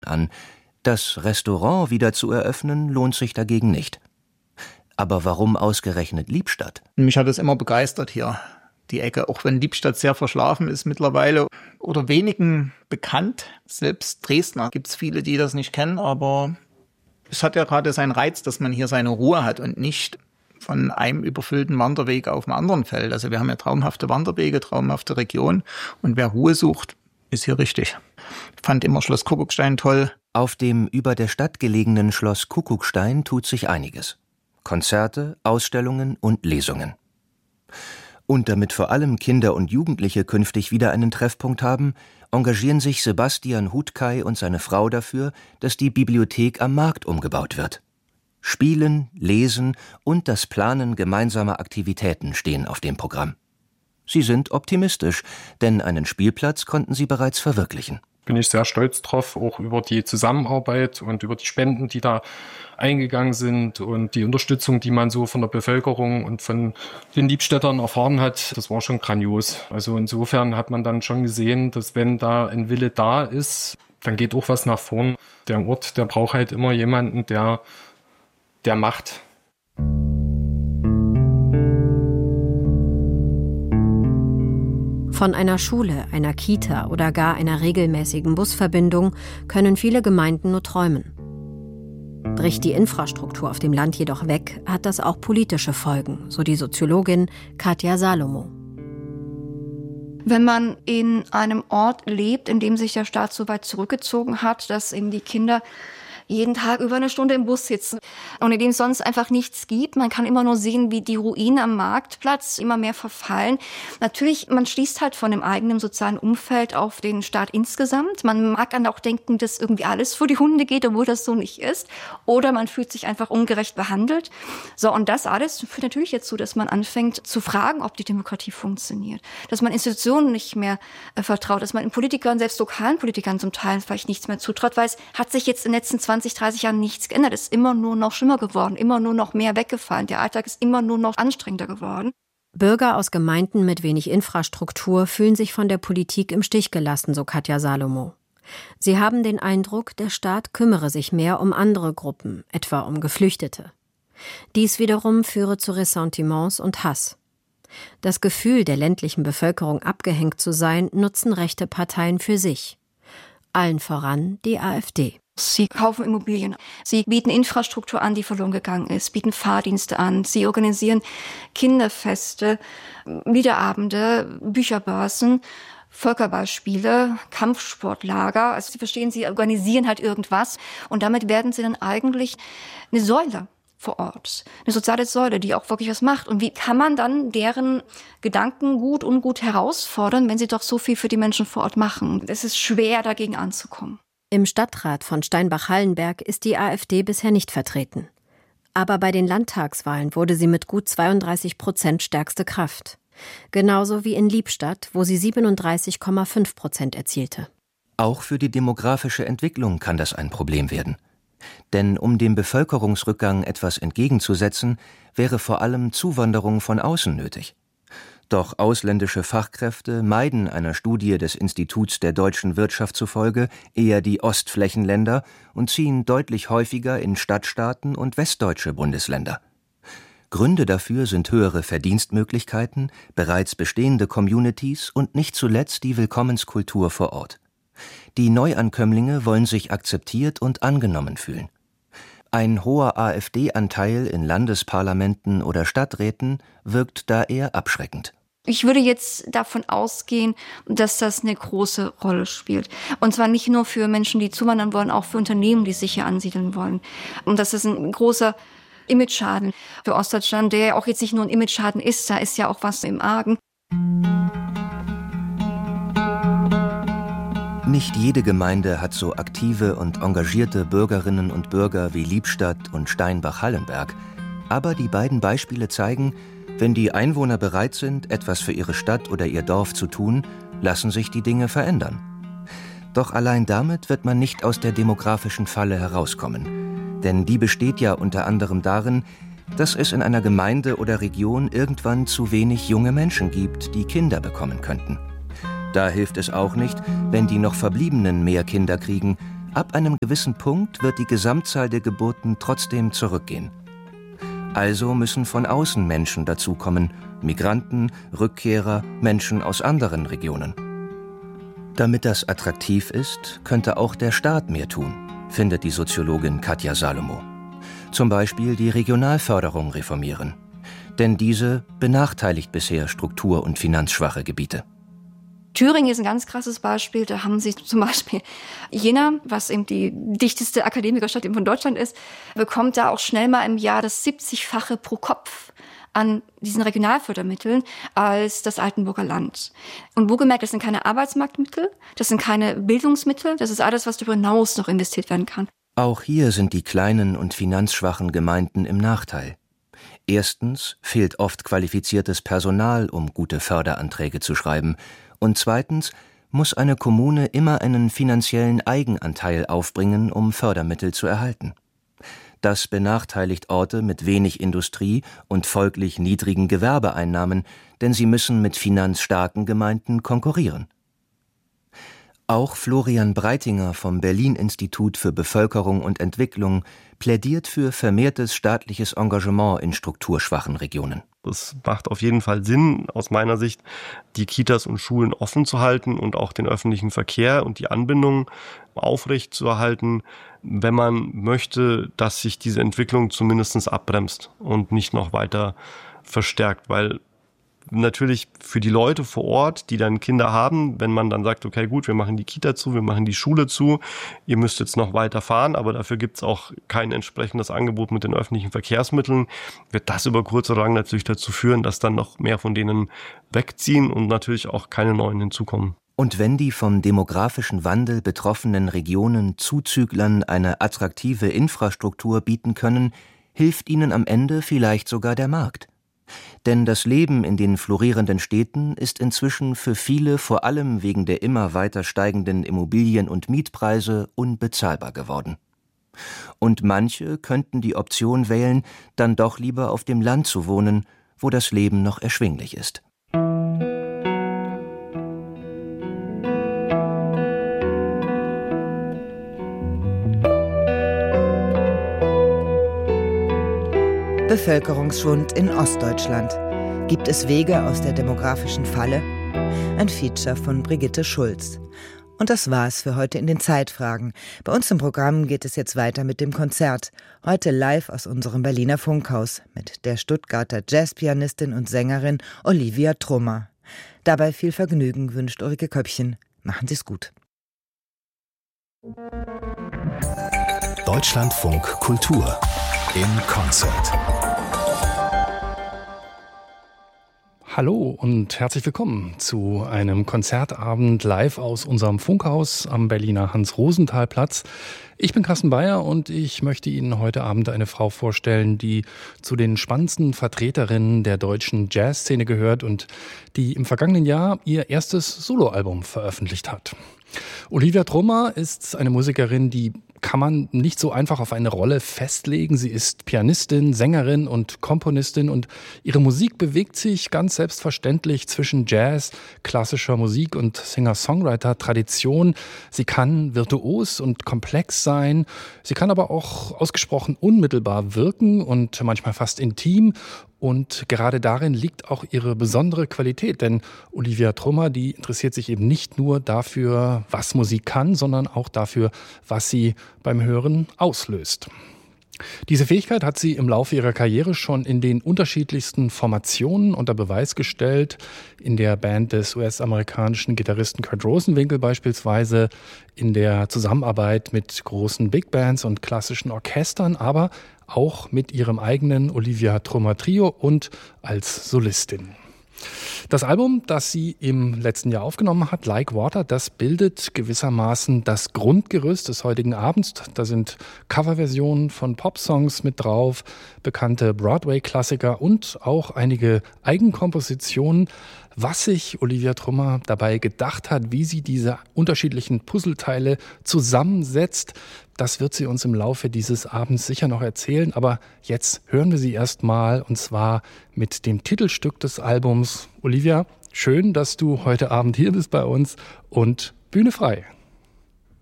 an. Das Restaurant wieder zu eröffnen, lohnt sich dagegen nicht. Aber warum ausgerechnet Liebstadt? Mich hat es immer begeistert hier, die Ecke. Auch wenn Liebstadt sehr verschlafen ist mittlerweile oder wenigen bekannt. Selbst Dresdner gibt es viele, die das nicht kennen, aber es hat ja gerade seinen Reiz, dass man hier seine Ruhe hat und nicht von einem überfüllten Wanderweg auf einem anderen fällt. Also wir haben ja traumhafte Wanderwege, traumhafte Region und wer Ruhe sucht, ist hier richtig. Ich fand immer Schloss Kuckuckstein toll. Auf dem über der Stadt gelegenen Schloss Kuckuckstein tut sich einiges. Konzerte, Ausstellungen und Lesungen. Und damit vor allem Kinder und Jugendliche künftig wieder einen Treffpunkt haben, engagieren sich Sebastian Hutkay und seine Frau dafür, dass die Bibliothek am Markt umgebaut wird. Spielen, Lesen und das Planen gemeinsamer Aktivitäten stehen auf dem Programm. Sie sind optimistisch, denn einen Spielplatz konnten sie bereits verwirklichen. Bin ich sehr stolz drauf, auch über die Zusammenarbeit und über die Spenden, die da eingegangen sind und die Unterstützung, die man so von der Bevölkerung und von den Liebstädtern erfahren hat. Das war schon grandios. Also insofern hat man dann schon gesehen, dass wenn da ein Wille da ist, dann geht auch was nach vorn. Der Ort, der braucht halt immer jemanden, der macht. Von einer Schule, einer Kita oder gar einer regelmäßigen Busverbindung können viele Gemeinden nur träumen. Bricht die Infrastruktur auf dem Land jedoch weg, hat das auch politische Folgen, so die Soziologin Katja Salomo. Wenn man in einem Ort lebt, in dem sich der Staat so weit zurückgezogen hat, dass eben die Kinder jeden Tag über eine Stunde im Bus sitzen und in dem es sonst einfach nichts gibt. Man kann immer nur sehen, wie die Ruinen am Marktplatz immer mehr verfallen. Natürlich, man schließt halt von dem eigenen sozialen Umfeld auf den Staat insgesamt. Man mag dann auch denken, dass irgendwie alles vor die Hunde geht, obwohl das so nicht ist. Oder man fühlt sich einfach ungerecht behandelt. So, und das alles führt natürlich dazu, dass man anfängt zu fragen, ob die Demokratie funktioniert. Dass man Institutionen nicht mehr vertraut, dass man in Politikern, selbst lokalen Politikern zum Teil vielleicht nichts mehr zutraut, weil es hat sich jetzt in den letzten 20, 30 Jahren nichts geändert. Es ist immer nur noch schlimmer geworden, immer nur noch mehr weggefallen. Der Alltag ist immer nur noch anstrengender geworden. Bürger aus Gemeinden mit wenig Infrastruktur fühlen sich von der Politik im Stich gelassen, so Katja Salomo. Sie haben den Eindruck, der Staat kümmere sich mehr um andere Gruppen, etwa um Geflüchtete. Dies wiederum führe zu Ressentiments und Hass. Das Gefühl, der ländlichen Bevölkerung abgehängt zu sein, nutzen rechte Parteien für sich. Allen voran die AfD. Sie kaufen Immobilien, sie bieten Infrastruktur an, die verloren gegangen ist, bieten Fahrdienste an, sie organisieren Kinderfeste, Liederabende, Bücherbörsen, Völkerballspiele, Kampfsportlager. Also Sie verstehen, sie organisieren halt irgendwas und damit werden sie dann eigentlich eine Säule vor Ort, eine soziale Säule, die auch wirklich was macht. Und wie kann man dann deren Gedanken gut, ungut herausfordern, wenn sie doch so viel für die Menschen vor Ort machen? Es ist schwer, dagegen anzukommen. Im Stadtrat von Steinbach-Hallenberg ist die AfD bisher nicht vertreten. Aber bei den Landtagswahlen wurde sie mit gut 32% stärkste Kraft. Genauso wie in Liebstadt, wo sie 37,5% erzielte. Auch für die demografische Entwicklung kann das ein Problem werden. Denn um dem Bevölkerungsrückgang etwas entgegenzusetzen, wäre vor allem Zuwanderung von außen nötig. Doch ausländische Fachkräfte meiden einer Studie des Instituts der deutschen Wirtschaft zufolge eher die Ostflächenländer und ziehen deutlich häufiger in Stadtstaaten und westdeutsche Bundesländer. Gründe dafür sind höhere Verdienstmöglichkeiten, bereits bestehende Communities und nicht zuletzt die Willkommenskultur vor Ort. Die Neuankömmlinge wollen sich akzeptiert und angenommen fühlen. Ein hoher AfD-Anteil in Landesparlamenten oder Stadträten wirkt da eher abschreckend. Ich würde jetzt davon ausgehen, dass das eine große Rolle spielt. Und zwar nicht nur für Menschen, die zuwandern wollen, auch für Unternehmen, die sich hier ansiedeln wollen. Und das ist ein großer Imageschaden für Ostdeutschland, der auch jetzt nicht nur ein Imageschaden ist, da ist ja auch was im Argen. Nicht jede Gemeinde hat so aktive und engagierte Bürgerinnen und Bürger wie Liebstadt und Steinbach-Hallenberg. Aber die beiden Beispiele zeigen, wenn die Einwohner bereit sind, etwas für ihre Stadt oder ihr Dorf zu tun, lassen sich die Dinge verändern. Doch allein damit wird man nicht aus der demografischen Falle herauskommen. Denn die besteht ja unter anderem darin, dass es in einer Gemeinde oder Region irgendwann zu wenig junge Menschen gibt, die Kinder bekommen könnten. Da hilft es auch nicht, wenn die noch Verbliebenen mehr Kinder kriegen, Ab einem gewissen Punkt wird die Gesamtzahl der Geburten trotzdem zurückgehen. Also müssen von außen Menschen dazukommen, Migranten, Rückkehrer, Menschen aus anderen Regionen. Damit das attraktiv ist, könnte auch der Staat mehr tun, findet die Soziologin Katja Salomo. Zum Beispiel die Regionalförderung reformieren. Denn diese benachteiligt bisher struktur- und finanzschwache Gebiete. Thüringen ist ein ganz krasses Beispiel. Da haben sie zum Beispiel Jena, was eben die dichteste Akademikerstadt von Deutschland ist, bekommt da auch schnell mal im Jahr das 70-fache pro Kopf an diesen Regionalfördermitteln als das Altenburger Land. Und wohlgemerkt, das sind keine Arbeitsmarktmittel, das sind keine Bildungsmittel, das ist alles, was darüber hinaus noch investiert werden kann. Auch hier sind die kleinen und finanzschwachen Gemeinden im Nachteil. Erstens fehlt oft qualifiziertes Personal, um gute Förderanträge zu schreiben. Und zweitens muss eine Kommune immer einen finanziellen Eigenanteil aufbringen, um Fördermittel zu erhalten. Das benachteiligt Orte mit wenig Industrie und folglich niedrigen Gewerbeeinnahmen, denn sie müssen mit finanzstarken Gemeinden konkurrieren. Auch Florian Breitinger vom Berlin-Institut für Bevölkerung und Entwicklung plädiert für vermehrtes staatliches Engagement in strukturschwachen Regionen. Es macht auf jeden Fall Sinn, aus meiner Sicht, die Kitas und Schulen offen zu halten und auch den öffentlichen Verkehr und die Anbindung aufrecht zu erhalten, wenn man möchte, dass sich diese Entwicklung zumindest abbremst und nicht noch weiter verstärkt, weil natürlich für die Leute vor Ort, die dann Kinder haben, wenn man dann sagt, okay, gut, wir machen die Kita zu, wir machen die Schule zu, ihr müsst jetzt noch weiter fahren, aber dafür gibt es auch kein entsprechendes Angebot mit den öffentlichen Verkehrsmitteln, wird das über kurz oder lang natürlich dazu führen, dass dann noch mehr von denen wegziehen und natürlich auch keine neuen hinzukommen. Und wenn die vom demografischen Wandel betroffenen Regionen Zuzüglern eine attraktive Infrastruktur bieten können, hilft ihnen am Ende vielleicht sogar der Markt. Denn das Leben in den florierenden Städten ist inzwischen für viele vor allem wegen der immer weiter steigenden Immobilien- und Mietpreise unbezahlbar geworden. Und manche könnten die Option wählen, dann doch lieber auf dem Land zu wohnen, wo das Leben noch erschwinglich ist. Bevölkerungsschwund in Ostdeutschland. Gibt es Wege aus der demografischen Falle? Ein Feature von Brigitte Schulz. Und das war's für heute in den Zeitfragen. Bei uns im Programm geht es jetzt weiter mit dem Konzert. Heute live aus unserem Berliner Funkhaus mit der Stuttgarter Jazzpianistin und Sängerin Olivia Trummer. Dabei viel Vergnügen wünscht Ulrike Köppchen. Machen Sie's gut. Deutschlandfunk Kultur in Konzert. Hallo und herzlich willkommen zu einem Konzertabend live aus unserem Funkhaus am Berliner Hans-Rosenthal-Platz. Ich bin Carsten Beyer und ich möchte Ihnen heute Abend eine Frau vorstellen, die zu den spannendsten Vertreterinnen der deutschen Jazzszene gehört und die im vergangenen Jahr ihr erstes Soloalbum veröffentlicht hat. Olivia Trummer ist eine Musikerin, die kann man nicht so einfach auf eine Rolle festlegen. Sie ist Pianistin, Sängerin und Komponistin und ihre Musik bewegt sich ganz selbstverständlich zwischen Jazz, klassischer Musik und Singer-Songwriter-Tradition. Sie kann virtuos und komplex sein. Sie kann aber auch ausgesprochen unmittelbar wirken und manchmal fast intim. Und gerade darin liegt auch ihre besondere Qualität, denn Olivia Trummer, die interessiert sich eben nicht nur dafür, was Musik kann, sondern auch dafür, was sie beim Hören auslöst. Diese Fähigkeit hat sie im Laufe ihrer Karriere schon in den unterschiedlichsten Formationen unter Beweis gestellt. In der Band des US-amerikanischen Gitarristen Kurt Rosenwinkel beispielsweise, in der Zusammenarbeit mit großen Big Bands und klassischen Orchestern, aber auch mit ihrem eigenen Olivia Trummer Trio und als Solistin. Das Album, das sie im letzten Jahr aufgenommen hat, Like Water, das bildet gewissermaßen das Grundgerüst des heutigen Abends. Da sind Coverversionen von Popsongs mit drauf, bekannte Broadway-Klassiker und auch einige Eigenkompositionen. Was sich Olivia Trummer dabei gedacht hat, wie sie diese unterschiedlichen Puzzleteile zusammensetzt, das wird sie uns im Laufe dieses Abends sicher noch erzählen. Aber jetzt hören wir sie erst mal, und zwar mit dem Titelstück des Albums. Olivia, schön, dass du heute Abend hier bist bei uns und Bühne frei.